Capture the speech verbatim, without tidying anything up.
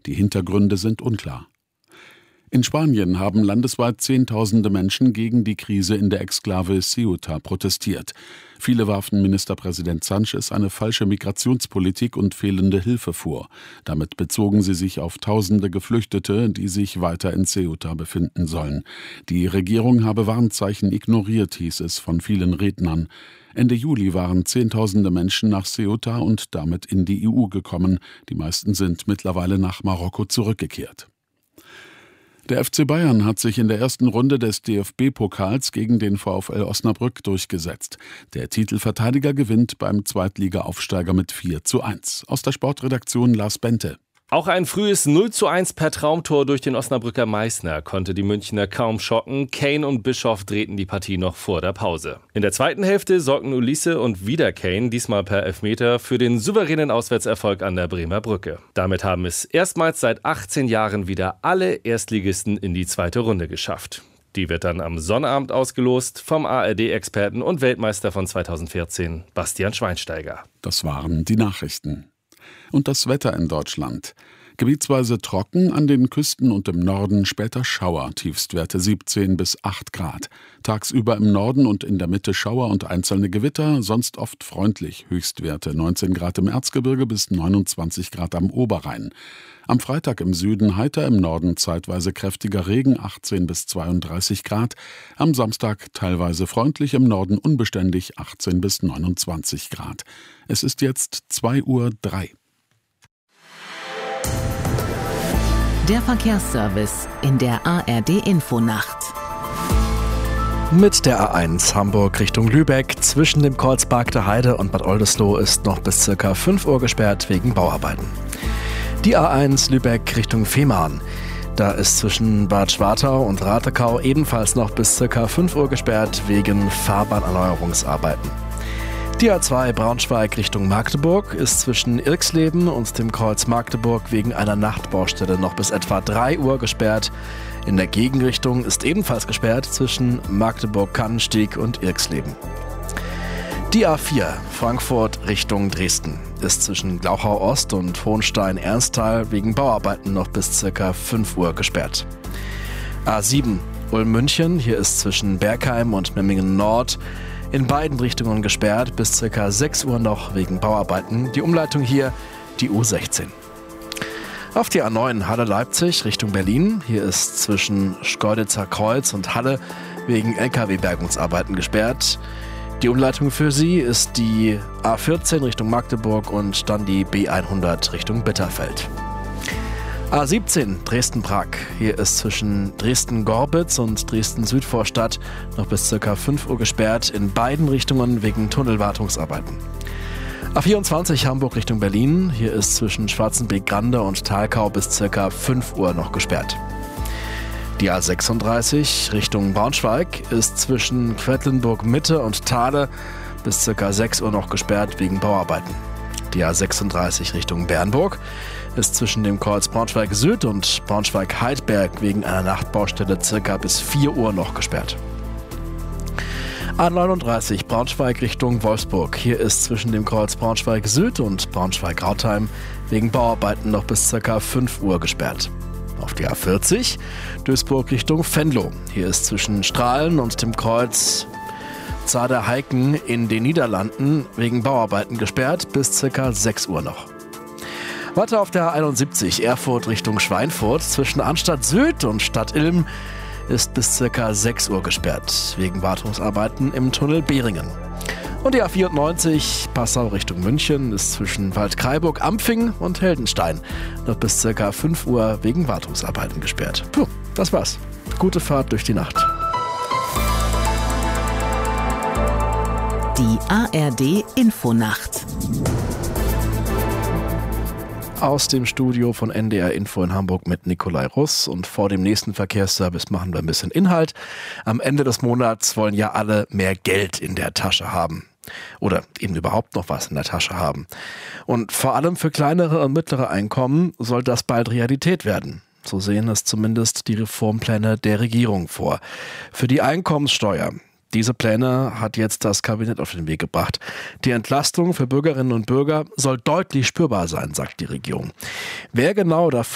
Die Hintergründe sind unklar. In Spanien haben landesweit Zehntausende Menschen gegen die Krise in der Exklave Ceuta protestiert. Viele warfen Ministerpräsident Sánchez eine falsche Migrationspolitik und fehlende Hilfe vor. Damit bezogen sie sich auf tausende Geflüchtete, die sich weiter in Ceuta befinden sollen. Die Regierung habe Warnzeichen ignoriert, hieß es von vielen Rednern. Ende Juli waren Zehntausende Menschen nach Ceuta und damit in die E U gekommen. Die meisten sind mittlerweile nach Marokko zurückgekehrt. Der F C Bayern hat sich in der ersten Runde des D F B-Pokals gegen den VfL Osnabrück durchgesetzt. Der Titelverteidiger gewinnt beim Zweitliga-Aufsteiger mit vier zu eins. Aus der Sportredaktion Lars Bente. Auch ein frühes null zu eins per Traumtor durch den Osnabrücker Meißner konnte die Münchner kaum schocken. Kane und Bischoff drehten die Partie noch vor der Pause. In der zweiten Hälfte sorgten Ulisse und wieder Kane, diesmal per Elfmeter, für den souveränen Auswärtserfolg an der Bremer Brücke. Damit haben es erstmals seit achtzehn Jahren wieder alle Erstligisten in die zweite Runde geschafft. Die wird dann am Sonnabend ausgelost vom A R D-Experten und Weltmeister von zweitausendvierzehn, Bastian Schweinsteiger. Das waren die Nachrichten. Und das Wetter in Deutschland. Gebietsweise trocken, an den Küsten und im Norden später Schauer, Tiefstwerte siebzehn bis acht Grad. Tagsüber im Norden und in der Mitte Schauer und einzelne Gewitter, sonst oft freundlich, Höchstwerte neunzehn Grad im Erzgebirge bis neunundzwanzig Grad am Oberrhein. Am Freitag im Süden heiter, im Norden zeitweise kräftiger Regen, achtzehn bis zweiunddreißig Grad. Am Samstag teilweise freundlich, im Norden unbeständig, achtzehn bis neunundzwanzig Grad. Es ist jetzt zwei Uhr drei. Der Verkehrsservice in der A R D-Infonacht. Mit der A eins Hamburg Richtung Lübeck zwischen dem Kreuzpark der Heide und Bad Oldesloe ist noch bis ca. fünf Uhr gesperrt wegen Bauarbeiten. Die A eins Lübeck Richtung Fehmarn. Da ist zwischen Bad Schwartau und Ratekau ebenfalls noch bis ca. fünf Uhr gesperrt wegen Fahrbahnerneuerungsarbeiten. Die A zwei Braunschweig Richtung Magdeburg ist zwischen Irxleben und dem Kreuz Magdeburg wegen einer Nachtbaustelle noch bis etwa drei Uhr gesperrt. In der Gegenrichtung ist ebenfalls gesperrt zwischen Magdeburg-Kannenstieg und Irxleben. Die A vier Frankfurt Richtung Dresden ist zwischen Glauchau Ost und Hohenstein-Ernsthal wegen Bauarbeiten noch bis ca. fünf Uhr gesperrt. A sieben Ulm-München, hier ist zwischen Bergheim und Memmingen Nord in beiden Richtungen gesperrt, bis ca. sechs Uhr noch wegen Bauarbeiten. Die Umleitung hier, die U sechzehn. Auf die A neun Halle-Leipzig Richtung Berlin. Hier ist zwischen Schkeuditzer Kreuz und Halle wegen L K W-Bergungsarbeiten gesperrt. Die Umleitung für Sie ist die A vierzehn Richtung Magdeburg und dann die B hundert Richtung Bitterfeld. A siebzehn Dresden-Prag. Hier ist zwischen Dresden-Gorbitz und Dresden-Südvorstadt noch bis ca. fünf Uhr gesperrt, in beiden Richtungen wegen Tunnelwartungsarbeiten. A vierundzwanzig Hamburg Richtung Berlin. Hier ist zwischen Schwarzenbeek-Grande und Thalkau bis ca. fünf Uhr noch gesperrt. Die A sechsunddreißig Richtung Braunschweig ist zwischen Quedlinburg-Mitte und Thale bis ca. sechs Uhr noch gesperrt wegen Bauarbeiten. Die A sechsunddreißig Richtung Bernburg ist zwischen dem Kreuz Braunschweig Süd und Braunschweig-Heidberg wegen einer Nachtbaustelle circa bis vier Uhr noch gesperrt. A neununddreißig Braunschweig Richtung Wolfsburg. Hier ist zwischen dem Kreuz Braunschweig Süd und Braunschweig-Rautheim wegen Bauarbeiten noch bis circa fünf Uhr gesperrt. Auf die A vierzig Duisburg Richtung Venlo. Hier ist zwischen Strahlen und dem Kreuz Zader-Heiken in den Niederlanden wegen Bauarbeiten gesperrt bis ca. sechs Uhr noch. Weiter auf der A einundsiebzig Erfurt Richtung Schweinfurt zwischen Anstadt Süd und Stadt Ilm ist bis ca. sechs Uhr gesperrt wegen Wartungsarbeiten im Tunnel Behringen. Und die A vierundneunzig Passau Richtung München ist zwischen Waldkraiburg, Ampfing und Heldenstein noch bis ca. fünf Uhr wegen Wartungsarbeiten gesperrt. Puh, das war's. Gute Fahrt durch die Nacht. Die A R D-Infonacht. Aus dem Studio von N D R Info in Hamburg mit Nikolai Russ. Und vor dem nächsten Verkehrsservice machen wir ein bisschen Inhalt. Am Ende des Monats wollen ja alle mehr Geld in der Tasche haben. Oder eben überhaupt noch was in der Tasche haben. Und vor allem für kleinere und mittlere Einkommen soll das bald Realität werden. So sehen es zumindest die Reformpläne der Regierung vor. Für die Einkommenssteuer. Diese Pläne hat jetzt das Kabinett auf den Weg gebracht. Die Entlastung für Bürgerinnen und Bürger soll deutlich spürbar sein, sagt die Regierung. Wer genau davon